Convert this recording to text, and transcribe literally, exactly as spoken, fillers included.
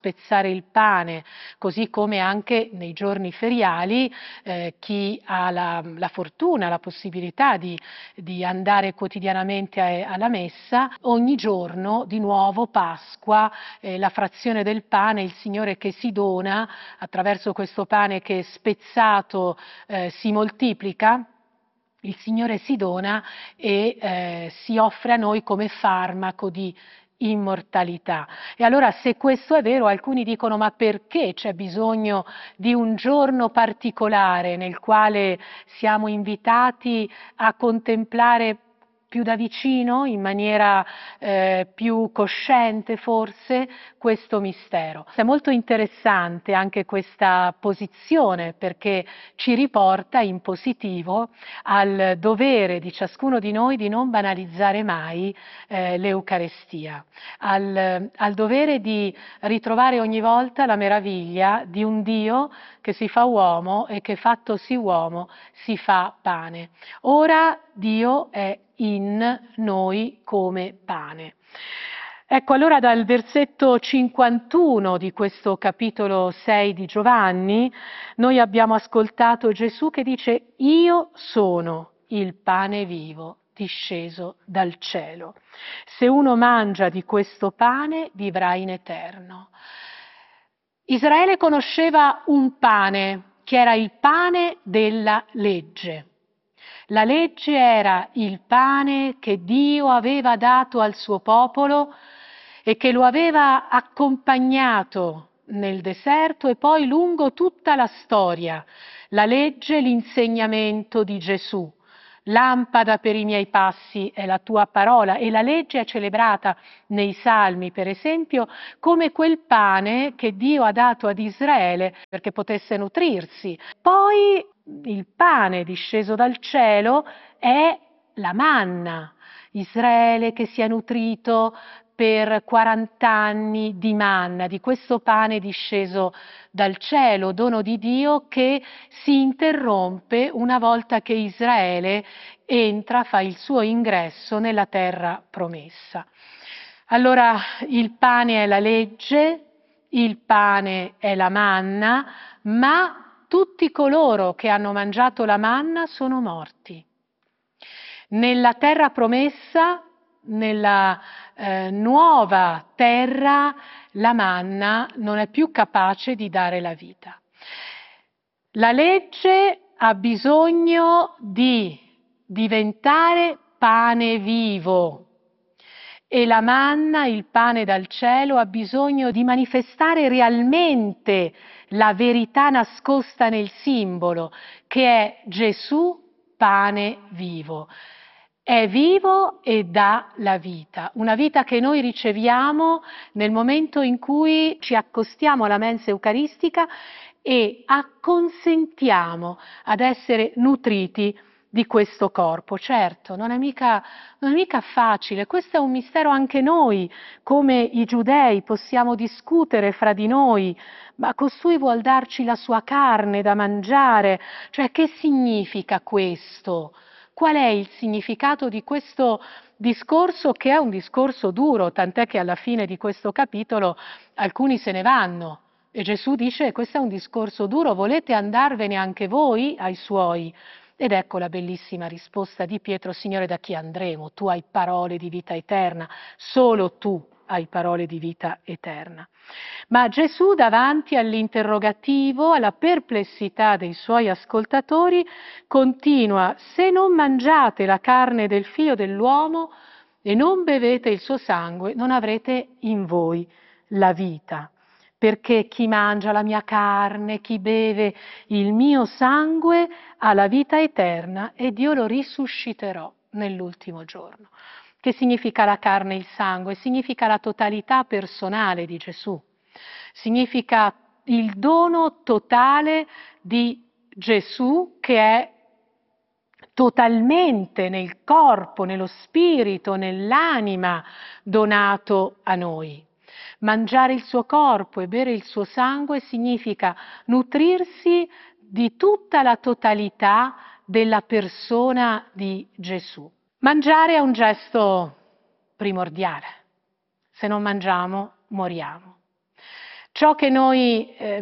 spezzare il pane, così come anche nei giorni feriali eh, chi ha la, la fortuna, la possibilità di, di andare quotidianamente a, alla messa, ogni giorno di nuovo Pasqua, eh, la frazione del pane, il Signore che si dona attraverso questo pane che spezzato eh, si moltiplica. Il Signore si dona e eh, si offre a noi come farmaco di immortalità. E allora, se questo è vero, alcuni dicono: ma perché c'è bisogno di un giorno particolare nel quale siamo invitati a contemplare più da vicino, in maniera eh, più cosciente forse, questo mistero? È molto interessante anche questa posizione, perché ci riporta in positivo al dovere di ciascuno di noi di non banalizzare mai eh, l'Eucarestia, al, al dovere di ritrovare ogni volta la meraviglia di un Dio che si fa uomo e che, fattosi uomo, si fa pane. Ora Dio è in noi come pane. Ecco, allora dal versetto cinquantuno di questo capitolo sei di Giovanni noi abbiamo ascoltato Gesù che dice: io sono il pane vivo disceso dal cielo. Se uno mangia di questo pane vivrà in eterno. Israele conosceva un pane che era il pane della legge. La legge era il pane che Dio aveva dato al suo popolo e che lo aveva accompagnato nel deserto e poi lungo tutta la storia. La legge, l'insegnamento di Gesù. Lampada per i miei passi è la tua parola, e la legge è celebrata nei Salmi, per esempio, come quel pane che Dio ha dato ad Israele perché potesse nutrirsi. Poi il pane disceso dal cielo è la manna. Israele che si è nutrito per quarant'anni di manna, di questo pane disceso dal cielo, dono di Dio che si interrompe una volta che Israele entra, fa il suo ingresso nella terra promessa. Allora il pane è la legge, il pane è la manna, ma tutti coloro che hanno mangiato la manna sono morti. Nella terra promessa, nella eh, nuova terra, la manna non è più capace di dare la vita. La legge ha bisogno di diventare pane vivo e la manna, il pane dal cielo, ha bisogno di manifestare realmente la verità nascosta nel simbolo, che è Gesù, pane vivo. È vivo e dà la vita, una vita che noi riceviamo nel momento in cui ci accostiamo alla mensa eucaristica e acconsentiamo ad essere nutriti di questo corpo. Certo, non è mica, non è mica facile, questo è un mistero anche noi, come i giudei, possiamo discutere fra di noi, ma costui vuol darci la sua carne da mangiare, cioè che significa questo? Qual è il significato di questo discorso, che è un discorso duro, tant'è che alla fine di questo capitolo alcuni se ne vanno e Gesù dice: questo è un discorso duro, volete andarvene anche voi ai suoi? Ed ecco la bellissima risposta di Pietro: Signore, da chi andremo? Tu hai parole di vita eterna, solo tu hai parole di vita eterna. Ma Gesù, davanti all'interrogativo, alla perplessità dei suoi ascoltatori, continua: se non mangiate la carne del Figlio dell'uomo e non bevete il suo sangue, non avrete in voi la vita. Perché chi mangia la mia carne, chi beve il mio sangue, ha la vita eterna ed io lo risusciterò nell'ultimo giorno. Che significa la carne e il sangue? Significa la totalità personale di Gesù. Significa il dono totale di Gesù, che è totalmente nel corpo, nello spirito, nell'anima donato a noi. Mangiare il suo corpo e bere il suo sangue significa nutrirsi di tutta la totalità della persona di Gesù. Mangiare è un gesto primordiale. Se non mangiamo, moriamo. Ciò che noi eh,